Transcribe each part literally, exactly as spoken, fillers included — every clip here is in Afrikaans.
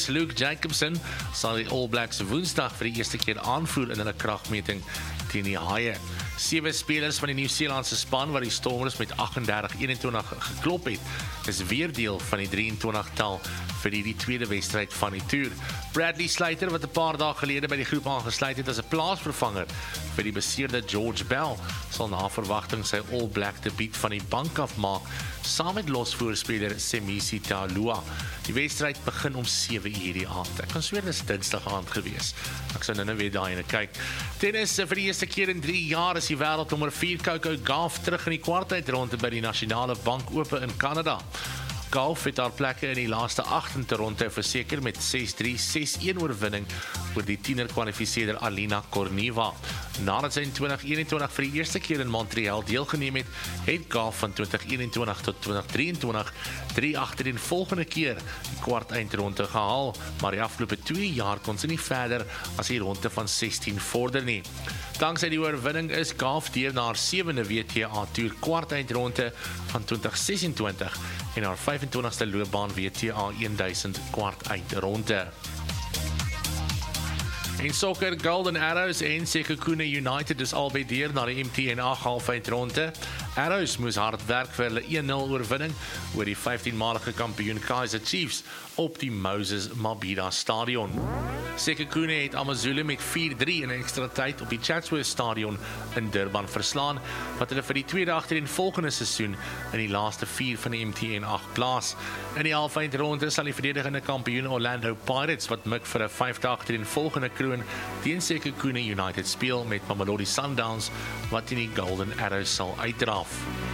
Springboks Luke Jacobson sal die All Blacks Woensdag vir die eerste keer aanvoer in hulle kragmeting teen die Haie. Sewe spelers van die Nieu-Seelandse span wat die Stormers met agt en dertig eenentwintig geklop het, is weer deel van die drie en twintig tal vir die, die tweede wedstryd van die toer. Bradley Slater, wat 'n paar dae gelede by die groep aangesluit het as 'n plaasvervanger vir die beseerde George Bell, sal na verwagting sy All Black debuut van die bank af maak, saam met losvoorspeler Semisi Talua. Die wedstryd begin om sewe uur die aand. Ek kan sweer dis Dinsdag aand gewees. Ek sou nou nou weer daai in kyk. Tennis vir die eerste keer in drie jaar is die wêreldnommer vier Coco Gauff terug in die kwartfinale by die Nasionale Bank Ope in Kanada. Gauff het haar plekke in die laaste agt in Toronto verseker met ses drie ses een oorwinning oor die tiener kwalifiseerder Alina Kornieva. Nadat sy in twintig eenentwintig vir die eerste keer in Montreal deelgeneem het, het Gauff van twintig eenentwintig tot twintig drieëntwintig drie agtereenvolgende keer die kwart eindronde gehaal, maar die afgelope twee jaar kon sy nie verder as die ronde van sestien vorder nie. Danksy die oorwinning is Gauff deur na haar sewende W T A Tour kwart eindronde van twintig sesentwintig en haar vyfentwintigste loopbaan W T A duisend kwart eindronde. In sokker Golden Arrows en Sekhukhune United is albei deur na die M T N agt halfeindronde. Arrows moes hard werk vir hulle een nul oorwinning oor die vyftienmalige kampioen Kaizer Chiefs op die Moses Mabhida Stadion. Sekhukhune het AmaZulu met vier drie in ekstra tyd op die Chatsworth Stadion in Durban verslaan, wat hulle vir die tweede agtereenvolgende seisoen in die laaste vier van die M T N agt plaas. In die halfeindronde sal die verdedigende kampioen Orlando Pirates, wat mik vir 'n vyfde agtereenvolgende kroon teen Sekhukhune United speel, met Mamelodi Sundowns wat in die Golden Arrows sal uitdraf.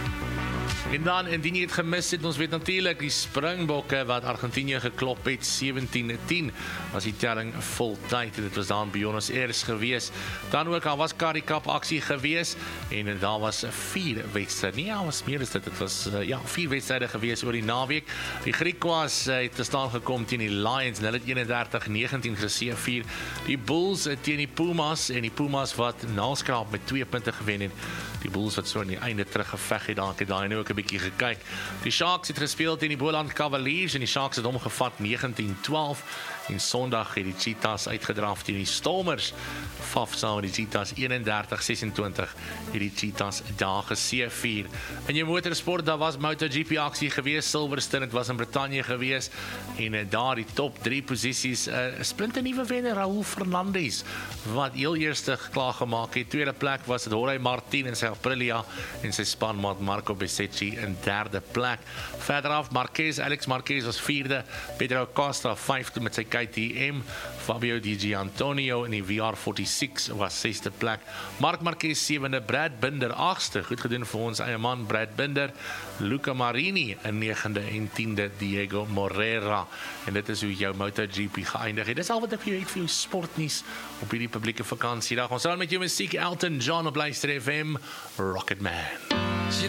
En dan, indien jy het gemis het, ons weet natuurlik die Springbokke wat Argentinië geklop het, sewentien tien was die telling vol tyd, en dit was daar in Buenos Aires gewees. Dan ook, al was Karikap aksie gewees, en daar was vier wedstryde, nee, ja, was meer as dit, dit was, uh, ja, vier wedstryde gewees oor die naweek. Die Griekwas uh, het te staan gekom teen die Lions, en hulle het eenendertig negentien geseëvier. Die Bulls uh, teen die Pumas, en die Pumas wat naalskraap met twee punte gewen het. Die Bulls wat so aan die einde teruggeveg het, daar het daai nou ook 'n bietjie gekyk. Die Sharks het gespeel teen die Boland Cavaliers, en die Sharks het hom gevat negentien twaalf, en Sondag het die Cheetahs uitgedraf teen die Stormers. Faf saam met die Cheetahs eenendertig sesentwintig het die Cheetahs daar geseëvier. In jou motorsport, daar was MotoGP aksie gewees, Silverstone, het was in Brittanje gewees, en daar die top drie posisies, 'n uh, splinte nuwe wenner, Raul Fernandez, wat heel eerste klaar gemaak het. Tweede plek was het Jorge Martin en sy Aprilia, en sy spanmaat Marco Bezzecchi in derde plek. Verderaf Marquez, Alex Marquez was vierde, Pedro Costa vyfde met sy K T M, Fabio Di Gianantonio in die V R vyfenveertig was sesde plek, Marc Marquez sewende, Brad Binder agste, goed gedoen vir ons eie man Brad Binder, Luca Marini in negende en tiende Diego Moreira, en dit is hoe jou MotoGP geëindig het. Dis al wat ek vir jou het vir jou sportnuus op hierdie publieke vakansiedag. Ons sal met jou musiek Elton John op Luister F M, Rocket Man.